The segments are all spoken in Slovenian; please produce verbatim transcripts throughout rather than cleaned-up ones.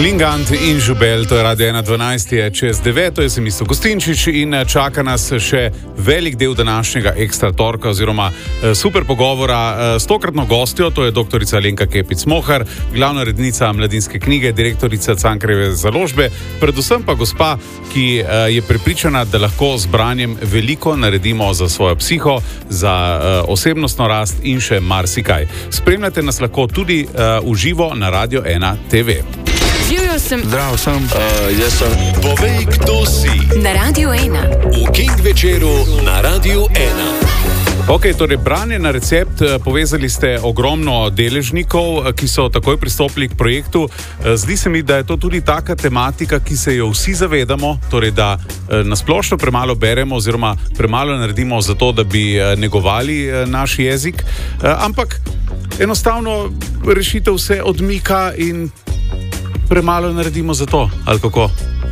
Klingant in Žubel, to je Radio ena dvanajst, je čez deveto, jaz sem Isto Gostinčič in čaka nas še velik del današnjega ekstra torka oziroma eh, super pogovora s tokratno gostjo, to je doktorica Alenka Kepic-Mohar, glavna rednica Mladinske knjige, direktorica Cankarjeve založbe, predvsem pa gospa, ki eh, je prepričana, da lahko z branjem veliko naredimo za svojo psiho, za eh, osebnostno rast in še marsikaj. Spremljate nas lahko tudi eh, v živo na Radio ena te ve. Živjo sem. Zdravo sem. Uh, jaz sem. Povej, kdo si. Na Radio ena. V King večeru na Radio ena. Ok, torej branje na recept, povezali ste ogromno deležnikov, ki so takoj pristopili k projektu. Zdi se mi, da je to tudi taka tematika, ki se jo vsi zavedamo, torej da nasplošno premalo beremo oziroma premalo naredimo za to, da bi negovali naš jezik, ampak enostavno rešitev se odmika in premalo naredimo za to, ali kako?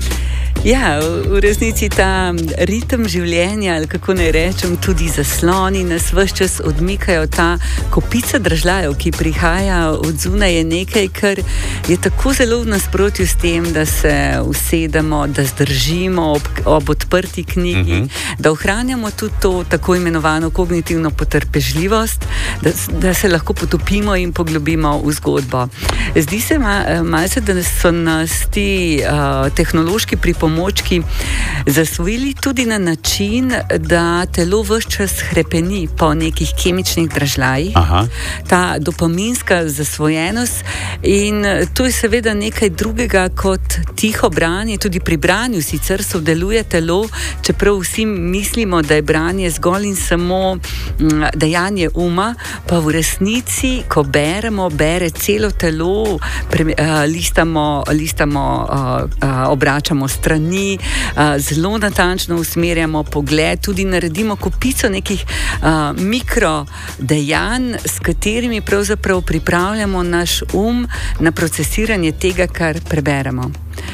Ja, v resnici ta ritem življenja, ali kako naj rečem, tudi zasloni nas ves čas odmikajo. Ta kopica dražljajev, ki prihaja od zunaj, je nekaj, kar je tako zelo v nasprotju s tem, da se usedemo, da zdržimo ob, ob odprti knjigi, uh-huh. da ohranjamo tudi to tako imenovano kognitivno potrpežljivost, da, da se lahko potopimo in poglobimo v zgodbo. Zdi se ma, malce, da so nas ti uh, tehnološki pripomočki pomočki zasvojili tudi na način, da telo ves čas hrepeni po nekih kemičnih dražljajih, Aha. ta dopaminska zasvojenost, in to je seveda nekaj drugega kot tiho branje. Tudi pri branju sicer sodeluje telo, čeprav vsi mislimo, da je branje zgolj in samo dejanje uma, pa v resnici, ko beremo, bere celo telo, pre, uh, listamo, listamo uh, uh, obračamo stran, Ni, uh, zelo natančno usmerjamo pogled, tudi naredimo kopico nekih uh, mikro dejanj, s katerimi pravzaprav pripravljamo naš um na procesiranje tega, kar preberemo.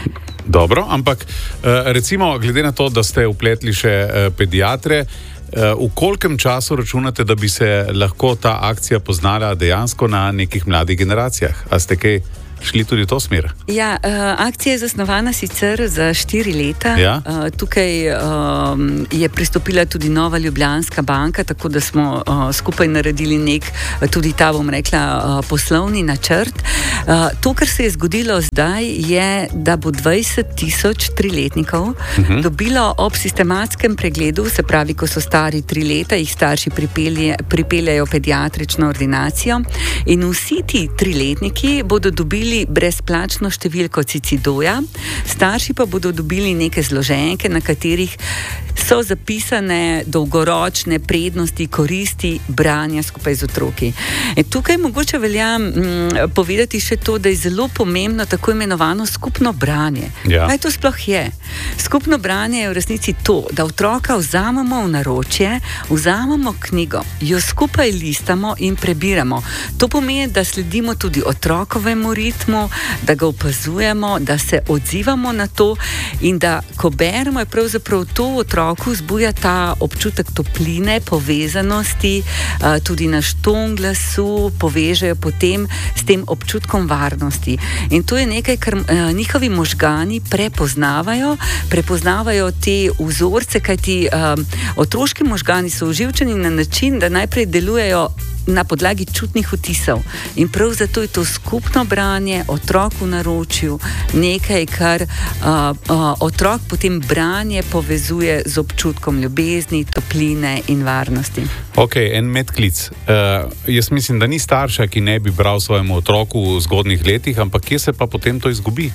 Dobro, ampak uh, recimo, glede na to, da ste vpletli še uh, pediatre, uh, v kolkem času računate, da bi se lahko ta akcija poznala dejansko na nekih mladih generacijah? A ste kaj šli tudi v to smer? Ja, uh, akcija je zasnovana sicer za štiri leta. Ja? Uh, tukaj um, je pristopila tudi Nova Ljubljanska banka, tako da smo uh, skupaj naredili nek, tudi ta, bom rekla, uh, poslovni načrt. Uh, to, kar se je zgodilo zdaj, je, da bo dvajset tisoč triletnikov uh-huh. dobilo ob sistematskem pregledu, se pravi, ko so stari tri leta, jih starši pripelje, pripeljajo pediatrično ordinacijo, in vsi ti triletniki bodo dobili brezplačno številko Cicidoja, starši pa bodo dobili neke zloženke, na katerih so zapisane dolgoročne prednosti, koristi branja skupaj z otroki. In tukaj mogoče velja m, povedati še to, da je zelo pomembno tako imenovano skupno branje. Ja. Kaj to sploh je? Skupno branje je v resnici to, da otroka vzamemo v naročje, vzamemo knjigo, jo skupaj listamo in prebiramo. To pomeni, da sledimo tudi otrokovemu ritmu, da ga opazujemo, da se odzivamo na to in da, ko beremo, je pravzaprav to otroku vzbuja ta občutek topline, povezanosti, tudi naš ton glasu povežejo potem s tem občutkom varnosti. In to je nekaj, kar njihovi možgani prepoznavajo, prepoznavajo te vzorce, kajti otroški možgani so oživčeni na način, da najprej delujejo na podlagi čutnih vtisov. In prav zato je to skupno branje, otrok v naročju, nekaj, kar uh, uh, otrok potem branje povezuje z občutkom ljubezni, topline in varnosti. Ok, en medklic. Uh, jaz mislim, da ni starša, ki ne bi bral svojemu otroku v zgodnih letih, ampak kje se pa potem to izgubi?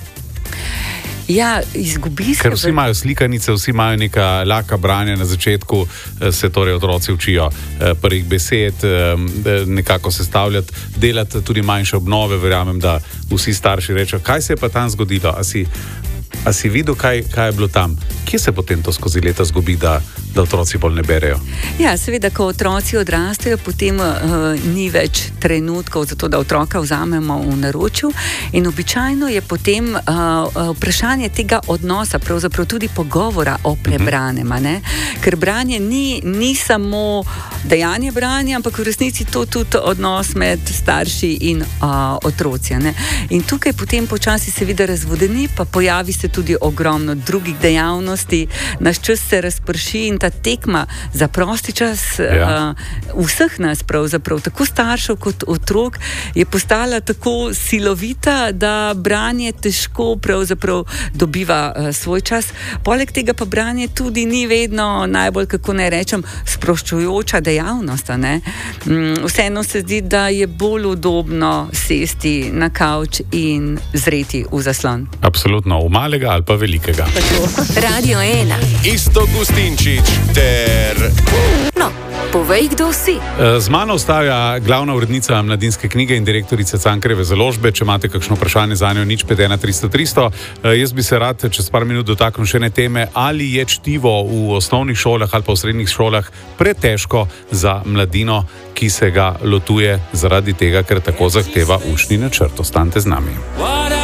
Ja, izgubi se. Ker vsi imajo slikanice, vsi imajo neka laka branja na začetku, se torej otroci učijo prvih besed, nekako sestavljati, delati tudi manjše obnove. Verjamem, da vsi starši rečejo, kaj se je pa tam zgodilo, a si, a si videl, kaj, kaj je bilo tam. Kje se potem to skozi leta zgubi, da da otroci bolj ne berejo? Ja, seveda, ko otroci odrastejo, potem uh, ni več trenutkov za to, da otroka vzamemo v naročju in običajno je potem uh, vprašanje tega odnosa, pravzaprav tudi pogovora o prebranem, ne? Ker branje ni, ni samo dejanje branja, ampak v resnici to tudi odnos med starši in uh, otroci. Ne? In tukaj potem počasi seveda razvodeni, pa pojavi se tudi ogromno drugih dejavnosti, naš čas se razprši in ta tekma za prosti čas ja. uh, vseh nas pravzaprav, tako staršev kot otrok, je postala tako silovita, da branje težko pravzaprav dobiva uh, svoj čas. Poleg tega pa branje tudi ni vedno najbolj, kako naj rečem, sproščujoča dejavnost. Ne? Um, vseeno se zdi, da je bolj udobno sesti na kavč in zreti v zaslon. Absolutno, v malega ali pa velikega. Radio ena. Iztok Gustinčič ter... No, povej, kdo si. Z mano ostaja glavna urednica Mladinske knjige in direktorica Cankarjeve založbe. Če imate kakšno vprašanje za njo, nič pet ena tristo tristo. Jaz bi se rad čez par minut dotaknil še ene teme, ali je čtivo v osnovnih šolah ali pa v srednjih šolah pretežko za mladino, ki se ga lotuje zaradi tega, ker tako zahteva učni načrt. Ostanite z nami.